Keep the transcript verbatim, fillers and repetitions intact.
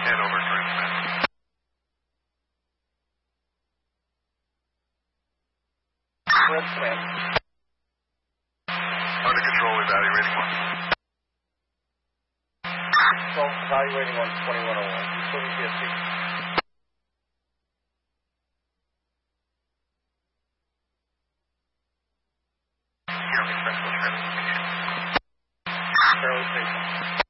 And over transmit. Red command. Under control, evaluating one. Control, evaluating one, twenty-one oh one. Utility D S C. Here, express transmission. Fairly station.